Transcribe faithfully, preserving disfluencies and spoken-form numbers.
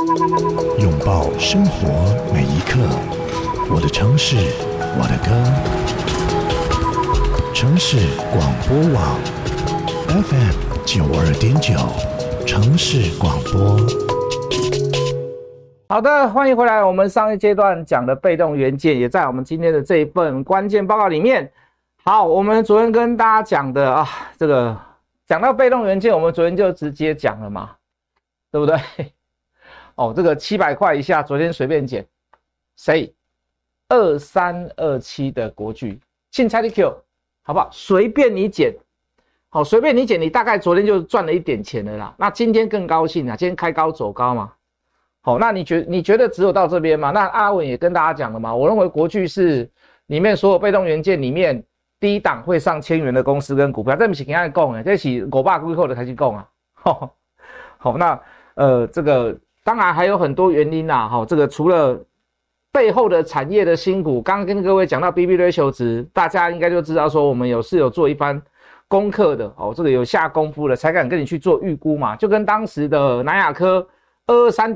拥抱生活每一刻，我的城市，我的歌。城市广播网 F M 九二点九，城市广播。 好的，欢迎回来。我们上一阶段讲的被动元件，也在我们今天的这一份关键报告里面。好，我们昨天跟大家讲的啊，这个讲到被动元件，我们昨天就直接讲了嘛，对不对？哦，这个七百块以下，昨天随便减，谁？二三二七的国巨，信差的 Q， 好不好？随便你减，好，随便你减，你大概昨天就赚了一点钱了啦。那今天更高兴啊，今天开高走高嘛。好，那你觉你觉得只有到这边吗？那阿文也跟大家讲了嘛，我认为国巨是里面所有被动元件里面低档会上千元的公司跟股票，这不是跟他讲的，这是五百几块的才去讲啊。好，好，那呃这个当然还有很多原因啦。好，这个除了背后的产业的辛苦，刚刚跟各位讲到 B B ratio 值，大家应该就知道说我们有是有做一番功课的哦，这个有下功夫的才敢跟你去做预估嘛，就跟当时的南亚科二二三